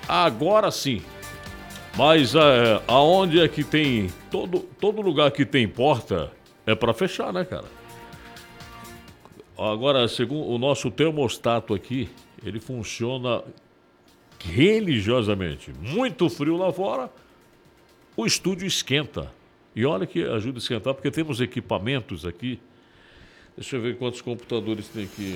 Agora sim. Mas aonde é que tem. Todo lugar que tem porta é pra fechar, né, cara? Agora, segundo o nosso termostato aqui, ele funciona religiosamente. Muito frio lá fora, o estúdio esquenta. E olha que ajuda a esquentar, porque temos equipamentos aqui. Deixa eu ver quantos computadores tem aqui.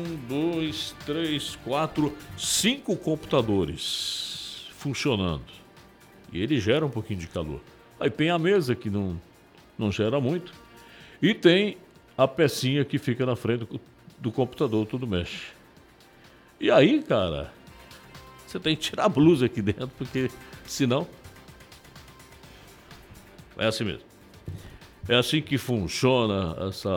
5 computadores funcionando. E ele gera um pouquinho de calor. Aí tem a mesa que não gera muito. E tem a pecinha que fica na frente do computador, tudo mexe. E aí, cara, você tem que tirar a blusa aqui dentro, porque senão... É assim mesmo. É assim que funciona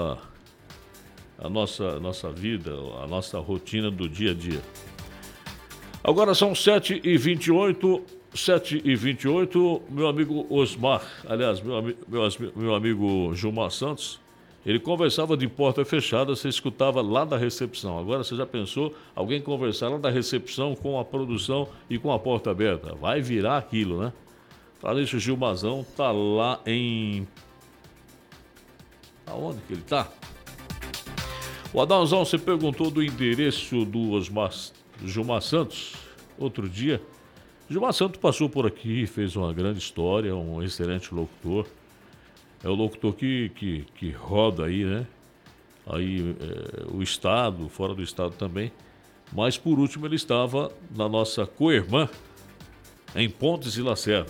a nossa vida, a nossa rotina do dia a dia. Agora são 7h28, 7h28, meu amigo Osmar, aliás, meu amigo Gilmar Santos, ele conversava de porta fechada, você escutava lá da recepção. Agora você já pensou alguém conversar lá da recepção com a produção e com a porta aberta? Vai virar aquilo, né? Fala isso, o Gilmazão tá lá em... Aonde que ele tá? O Adãozão, você perguntou do endereço do Gilmar Santos outro dia. Gilmar Santos passou por aqui, fez uma grande história, um excelente locutor. É o locutor que roda aí, né? Aí o estado, fora do estado também. Mas por último ele estava na nossa co-irmã, em Pontes e Lacerda.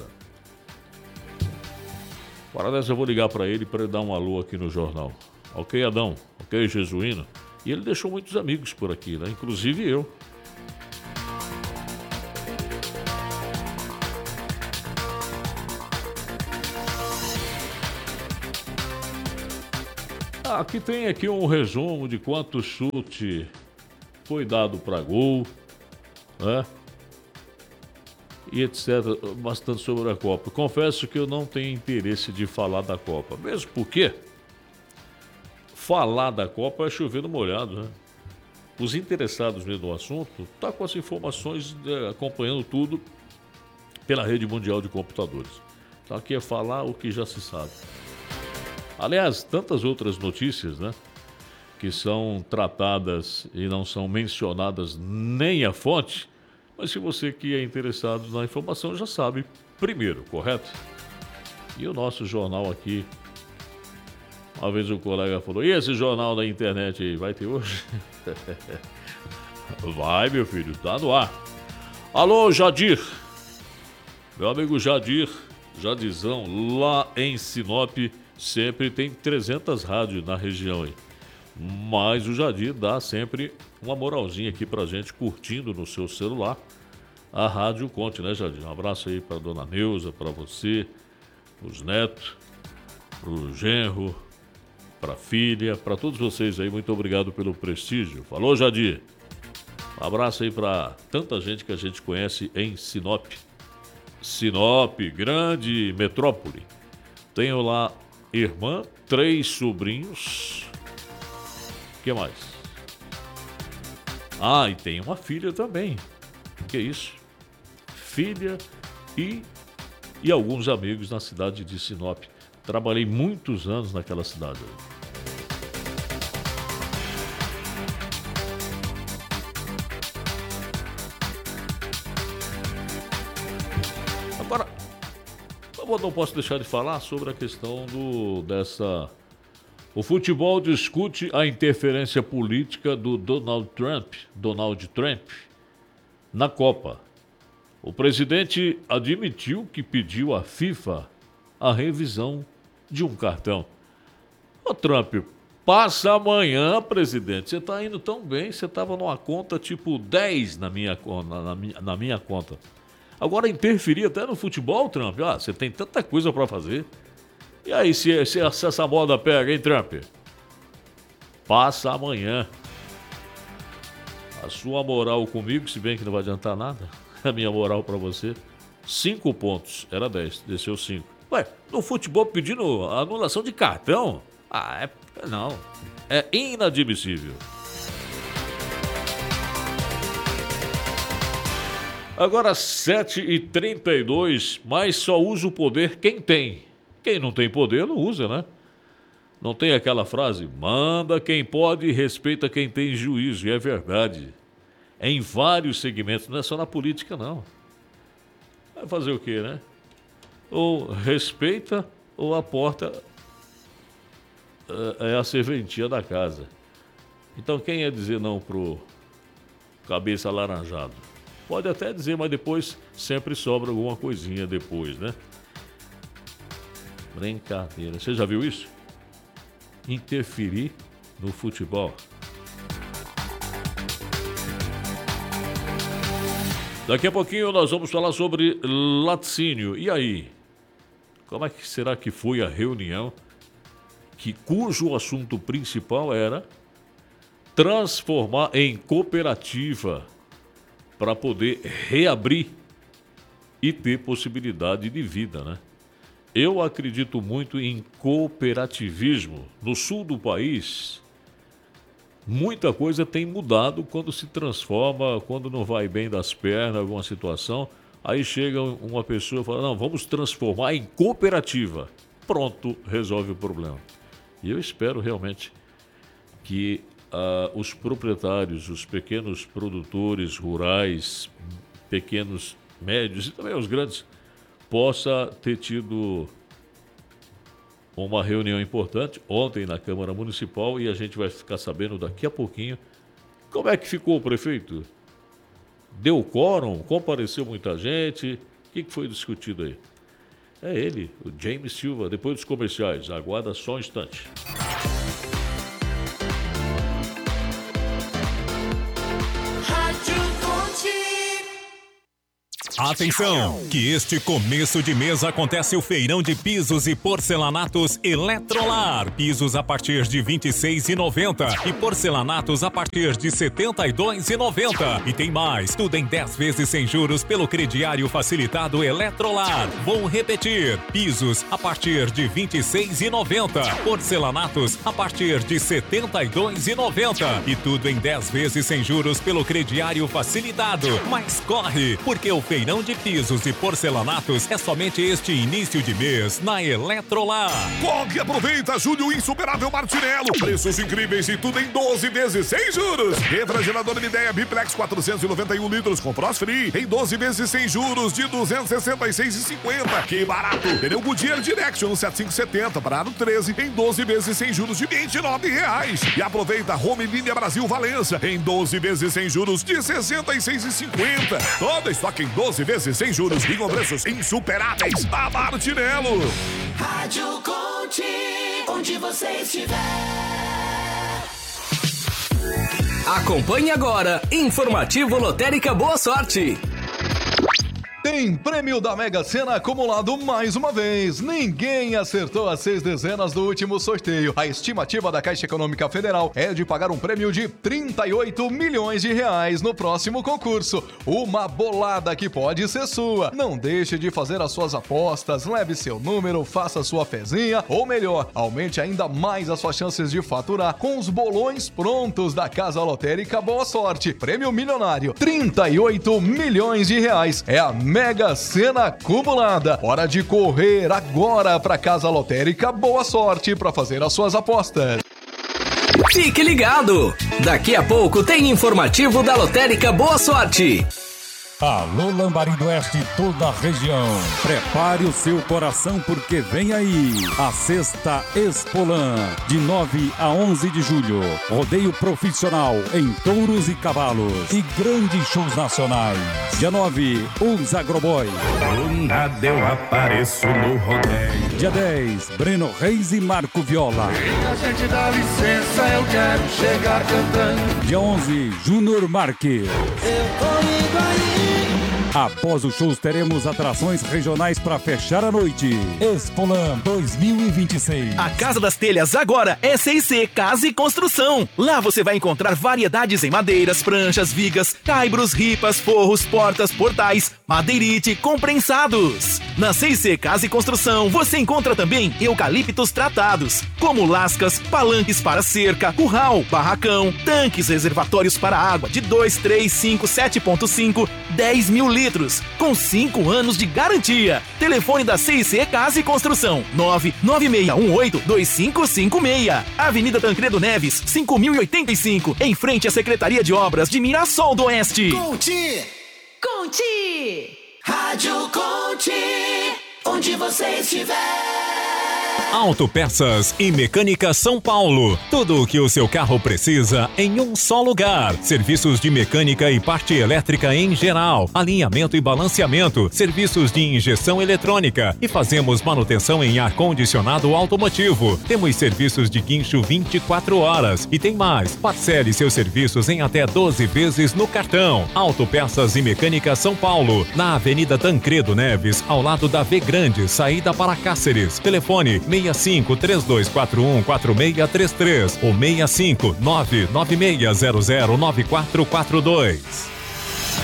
Para dessa eu vou ligar para ele dar um alô aqui no jornal. Ok, Adão? Ok, Jesuíno? E ele deixou muitos amigos por aqui, né? Inclusive eu. Aqui tem um resumo de quanto chute foi dado para gol, né? E etc. Bastante sobre a Copa. Confesso que eu não tenho interesse de falar da Copa, mesmo porque falar da Copa é chover no molhado, né? Os interessados mesmo no assunto tá com as informações, acompanhando tudo pela rede mundial de computadores. Então aqui é falar o que já se sabe. Aliás, tantas outras notícias, né? Que são tratadas e não são mencionadas nem a fonte. Mas se você que é interessado na informação já sabe primeiro, correto? E o nosso jornal aqui, uma vez o colega falou, e esse jornal da internet aí, vai ter hoje? Vai, meu filho, tá no ar. Alô, Jadir. Meu amigo Jadizão, lá em Sinop, sempre tem 300 rádios na região aí. Mas o Jadir dá sempre uma moralzinha aqui pra gente, curtindo no seu celular a Rádio Conte, né, Jadir? Um abraço aí pra dona Neuza, pra você, os netos, pro genro, pra filha, pra todos vocês aí, muito obrigado pelo prestígio. Falou, Jadir? Um abraço aí pra tanta gente que a gente conhece em Sinop. Sinop, grande metrópole. Tenho lá irmã, 3 sobrinhos. O que mais? Ah, e tem uma filha também. Que isso? Filha e alguns amigos na cidade de Sinop. Trabalhei muitos anos naquela cidade. Agora, eu não posso deixar de falar sobre a questão O futebol discute a interferência política do Donald Trump na Copa. O presidente admitiu que pediu à FIFA a revisão de um cartão. Ô Trump, passa amanhã, presidente. Você tá indo tão bem, você tava numa conta tipo 10 na minha conta. Agora interferir até no futebol, Trump? Ah, você tem tanta coisa pra fazer. E aí, se essa moda pega, hein, Trump? Passa amanhã. A sua moral comigo, se bem que não vai adiantar nada, a minha moral pra você, 5 pontos, era 10, desceu 5. Ué, no futebol pedindo anulação de cartão? Ah, não, é inadmissível. Agora 7h32, mas só usa o poder quem tem. Quem não tem poder não usa, né? Não tem aquela frase, manda quem pode e respeita quem tem juízo. E é verdade. É em vários segmentos, não é só na política, não. Vai fazer o quê, né? Ou respeita ou a porta é a serventia da casa. Então quem ia dizer não pro cabeça alaranjado? Pode até dizer, mas depois sempre sobra alguma coisinha depois, né? Brincadeira. Você já viu isso? Interferir no futebol. Daqui a pouquinho nós vamos falar sobre laticínio. E aí? Como é que será que foi a reunião cujo assunto principal era transformar em cooperativa para poder reabrir e ter possibilidade de vida, né? Eu acredito muito em cooperativismo. No sul do país, muita coisa tem mudado quando se transforma, quando não vai bem das pernas, alguma situação. Aí chega uma pessoa e fala, não, vamos transformar em cooperativa. Pronto, resolve o problema. E eu espero realmente que os proprietários, os pequenos produtores rurais, pequenos, médios e também os grandes, possa ter tido uma reunião importante ontem na Câmara Municipal e a gente vai ficar sabendo daqui a pouquinho como é que ficou o prefeito. Deu quórum? Compareceu muita gente? O que foi discutido aí? É ele, o James Silva, depois dos comerciais. Aguarda só um instante. Atenção, que este começo de mês acontece o feirão de pisos e porcelanatos Eletrolar. Pisos a partir de R$ 26,90 e porcelanatos a partir de R$ 72,90. E tem mais, tudo em 10 vezes sem juros pelo crediário facilitado Eletrolar. Vou repetir, pisos a partir de R$ 26,90, porcelanatos a partir de R$ 72,90 e tudo em 10 vezes sem juros pelo crediário facilitado. Mas corre, porque o feirão de pisos e porcelanatos é somente este início de mês na Eletrolar. Corre e aproveita julho insuperável Martinello. Preços incríveis e tudo em 12 vezes sem juros. Refrigerador Midea Biplex 491 litros com frost free em 12 vezes sem juros de R$ 266,50. Que barato! Pneu Goodyear Direction 7570 para aro 13 em 12 vezes sem juros de R$ 29,00. E aproveita Home Linha Brasil Valença em 12 vezes sem juros de R$ 66,50. Todo estoque em 12 vezes sem juros e com preços insuperáveis da Martinello. Rádio Conte, onde você estiver. Acompanhe agora, Informativo Lotérica Boa Sorte. Tem prêmio da Mega Sena acumulado mais uma vez. Ninguém acertou as 6 dezenas do último sorteio. A estimativa da Caixa Econômica Federal é de pagar um prêmio de 38 milhões de reais no próximo concurso. Uma bolada que pode ser sua. Não deixe de fazer as suas apostas, leve seu número, faça sua fezinha, ou melhor, aumente ainda mais as suas chances de faturar com os bolões prontos da Casa Lotérica Boa Sorte. Prêmio milionário, 38 milhões de reais. É a Mega Sena acumulada. Hora de correr agora para Casa Lotérica Boa Sorte para fazer as suas apostas. Fique ligado! Daqui a pouco tem informativo da Lotérica Boa Sorte. Alô, Lambari do Oeste e toda a região. Prepare o seu coração porque vem aí a Sexta Expolan, de 9 a 11 de julho. Rodeio profissional em touros e cavalos e grandes shows nacionais. Dia 9, os Agroboy. Do nada eu apareço no rodeio. Dia 10, Breno Reis e Marco Viola. A gente dá licença, eu quero chegar cantando. Dia 11, Júnior Marques. Eu tô indo aí. Após os shows, teremos atrações regionais para fechar a noite. Expolan 2026. A Casa das Telhas agora é C&C Casa e Construção. Lá você vai encontrar variedades em madeiras, pranchas, vigas, caibros, ripas, forros, portas, portais, madeirite, comprensados. Na C&C Casa e Construção, você encontra também eucaliptos tratados, como lascas, palanques para cerca, curral, barracão, tanques reservatórios para água de 2, 3, 5, 7.5, 10 mil litros, com 5 anos de garantia. Telefone da C&C Casa e Construção, 99618-2556. Avenida Tancredo Neves, 5085, em frente à Secretaria de Obras de Mirassol do Oeste. Conte! Rádio Conte, onde você estiver. Autopeças e Mecânica São Paulo. Tudo o que o seu carro precisa em um só lugar. Serviços de mecânica e parte elétrica em geral. Alinhamento e balanceamento. Serviços de injeção eletrônica. E fazemos manutenção em ar-condicionado automotivo. Temos serviços de guincho 24 horas. E tem mais. Parcele seus serviços em até 12 vezes no cartão. Autopeças e Mecânica São Paulo. Na Avenida Tancredo Neves, ao lado da V Grande, saída para Cáceres. Telefone 65-3241-4633 ou 65-99600-9442.